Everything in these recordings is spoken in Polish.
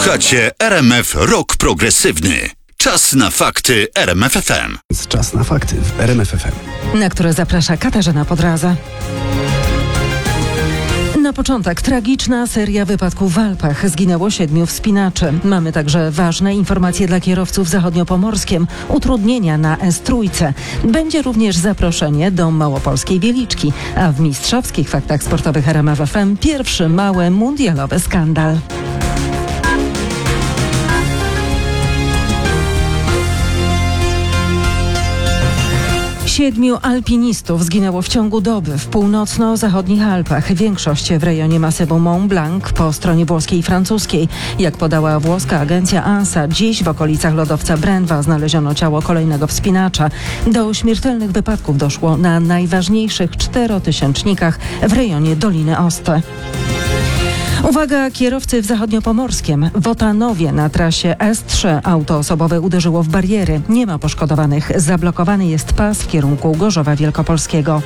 Słuchacie RMF Rock Progresywny. Czas na fakty RMF FM. Czas na fakty w RMF FM. Na które zaprasza Katarzyna Podraza. Na początek tragiczna seria wypadków w Alpach. Zginęło 7 wspinaczy. Mamy także ważne informacje dla kierowców zachodniopomorskiem. Utrudnienia na S3. Będzie również zaproszenie do Małopolskiej Wieliczki. A w mistrzowskich faktach sportowych RMF FM pierwszy mały mundialowy skandal. 7 alpinistów zginęło w ciągu doby w północno-zachodnich Alpach. Większość w rejonie masywu Mont Blanc po stronie włoskiej i francuskiej. Jak podała włoska agencja ANSA, dziś w okolicach lodowca Brenva znaleziono ciało kolejnego wspinacza. Do śmiertelnych wypadków doszło na najważniejszych 4-tysięcznikach w rejonie Doliny Oste. Uwaga, kierowcy w zachodniopomorskiem. W Otanowie na trasie S3 auto osobowe uderzyło w bariery. Nie ma poszkodowanych. Zablokowany jest pas w kierunku Gorzowa Wielkopolskiego.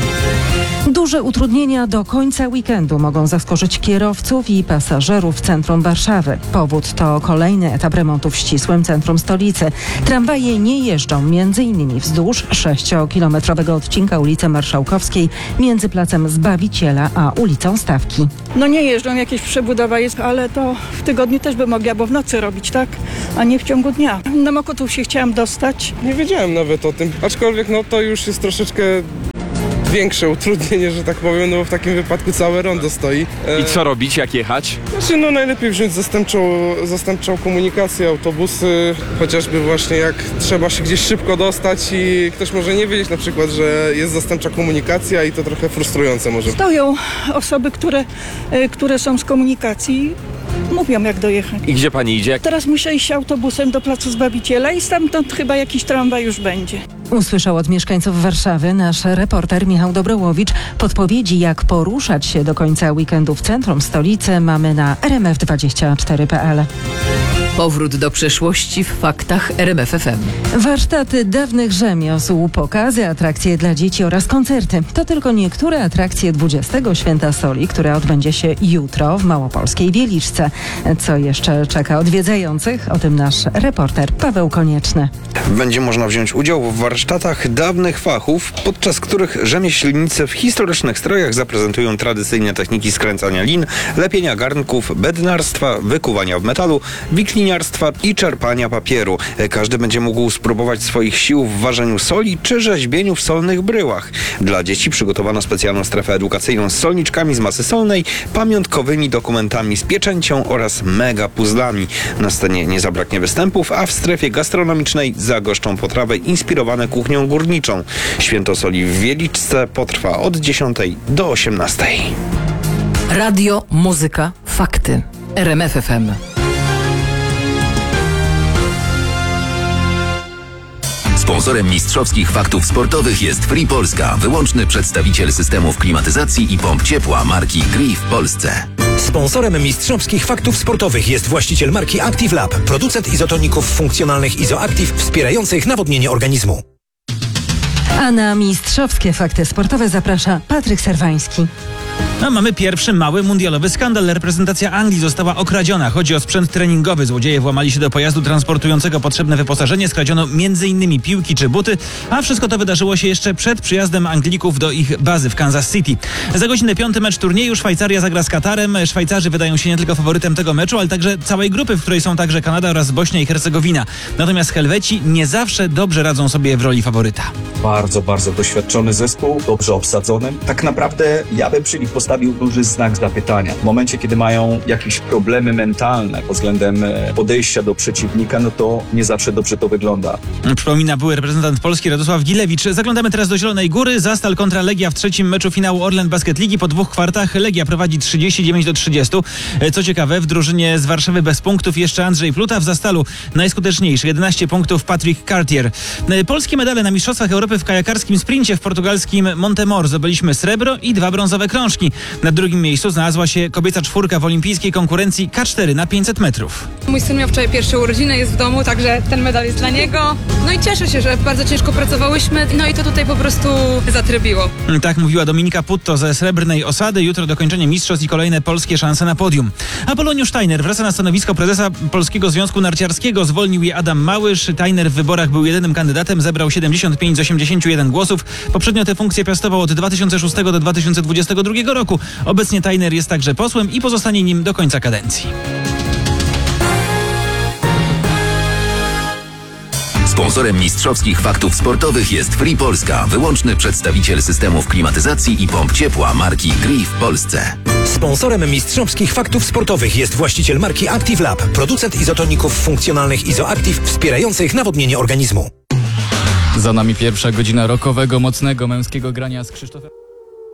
Duże utrudnienia do końca weekendu mogą zaskoczyć kierowców i pasażerów w centrum Warszawy. Powód to kolejny etap remontu w ścisłym centrum stolicy. Tramwaje nie jeżdżą m.in. wzdłuż 6-kilometrowego odcinka ulicy Marszałkowskiej między placem Zbawiciela a ulicą Stawki. No nie jeżdżą, jakieś przebudowa jest, ale to w tygodniu też by mogli, albo w nocy robić, tak? A nie w ciągu dnia. Na Mokotów się chciałam dostać. Nie wiedziałem nawet o tym, aczkolwiek no to już jest troszeczkę większe utrudnienie, że tak powiem, no bo w takim wypadku całe rondo stoi. I co robić, jak jechać? Znaczy no najlepiej wziąć zastępczą komunikację, autobusy, chociażby właśnie jak trzeba się gdzieś szybko dostać i ktoś może nie wiedzieć na przykład, że jest zastępcza komunikacja i to trochę frustrujące może. Stoją osoby, które są z komunikacji, mówią jak dojechać. I gdzie pani idzie? Teraz muszę iść autobusem do placu Zbawiciela i stamtąd chyba jakiś tramwaj już będzie. Usłyszał od mieszkańców Warszawy nasz reporter Michał Dobrołowicz. Podpowiedzi, jak poruszać się do końca weekendu w centrum stolicy, mamy na rmf24.pl. Powrót do przeszłości w faktach RMF FM. Warsztaty dawnych rzemiosł, pokazy, atrakcje dla dzieci oraz koncerty. To tylko niektóre atrakcje 20. Święta Soli, które odbędzie się jutro w Małopolskiej Wieliczce. Co jeszcze czeka odwiedzających? O tym nasz reporter Paweł Konieczny. Będzie można wziąć udział w warsztatach dawnych fachów, podczas których rzemieślnicy w historycznych strojach zaprezentują tradycyjne techniki skręcania lin, lepienia garnków, bednarstwa, wykuwania w metalu, wikliniarstwa i czerpania papieru. Każdy będzie mógł spróbować swoich sił w ważeniu soli czy rzeźbieniu w solnych bryłach. Dla dzieci przygotowano specjalną strefę edukacyjną z solniczkami z masy solnej, pamiątkowymi dokumentami z pieczęcią oraz mega puzzlami. Na scenie nie zabraknie występów, a w strefie gastronomicznej zagoszczą potrawy inspirowane kuchnią górniczą. Święto Soli w Wieliczce potrwa od 10 do 18. Radio, muzyka, fakty. RMF FM. Sponsorem mistrzowskich faktów sportowych jest Free Polska, wyłączny przedstawiciel systemów klimatyzacji i pomp ciepła marki Gree w Polsce. Sponsorem mistrzowskich faktów sportowych jest właściciel marki Active Lab, producent izotoników funkcjonalnych Izoactive wspierających nawodnienie organizmu. A na mistrzowskie fakty sportowe zaprasza Patryk Serwański. A mamy pierwszy mały mundialowy skandal. Reprezentacja Anglii została okradziona. Chodzi o sprzęt treningowy. Złodzieje włamali się do pojazdu transportującego potrzebne wyposażenie. Skradziono m.in. piłki czy buty, a wszystko to wydarzyło się jeszcze przed przyjazdem Anglików do ich bazy w Kansas City. Za godzinę 5. mecz turnieju. Szwajcaria zagra z Katarem. Szwajcarzy wydają się nie tylko faworytem tego meczu, ale także całej grupy, w której są także Kanada oraz Bośnia i Hercegowina. Natomiast Helweci nie zawsze dobrze radzą sobie w roli faworyta. Bardzo doświadczony zespół, dobrze obsadzony. Tak naprawdę ja bym przy nich postawił duży znak zapytania. W momencie, kiedy mają jakieś problemy mentalne pod względem podejścia do przeciwnika, no to nie zawsze dobrze to wygląda. Przypomina były reprezentant Polski Radosław Gilewicz. Zaglądamy teraz do Zielonej Góry. Zastal kontra Legia w trzecim meczu finału Orlen Basket Ligi. Po 2 kwartach Legia prowadzi 39-30. Co ciekawe, w drużynie z Warszawy bez punktów jeszcze Andrzej Pluta. W Zastalu najskuteczniejszy 11 punktów Patrick Cartier. Polskie medale na Mistrzostwach Europy w kajakarskim sprincie w portugalskim Montemor. Zdobyliśmy srebro i 2 brązowe krążki. Na drugim miejscu znalazła się kobieca czwórka w olimpijskiej konkurencji K4 na 500 metrów. Mój syn miał wczoraj pierwsze urodziny, jest w domu, także ten medal jest dla niego. No i cieszę się, że bardzo ciężko pracowałyśmy, no i to tutaj po prostu zatrybiło. Tak mówiła Dominika Putto ze Srebrnej Osady. Jutro dokończenie mistrzostw i kolejne polskie szanse na podium. Apoloniusz Tajner wraca na stanowisko prezesa Polskiego Związku Narciarskiego. Zwolnił je Adam Małysz. Tajner w wyborach był jedynym kandydatem, zebrał 75 z 81 głosów. Poprzednio tę funkcję piastował od 2006 do 2022 roku. Obecnie Tajner jest także posłem i pozostanie nim do końca kadencji. Sponsorem mistrzowskich faktów sportowych jest Free Polska, wyłączny przedstawiciel systemów klimatyzacji i pomp ciepła marki Gree w Polsce. Sponsorem mistrzowskich faktów sportowych jest właściciel marki Active Lab, producent izotoników funkcjonalnych Izoactive wspierających nawodnienie organizmu. Za nami pierwsza godzina rockowego, mocnego męskiego grania z Krzysztofem.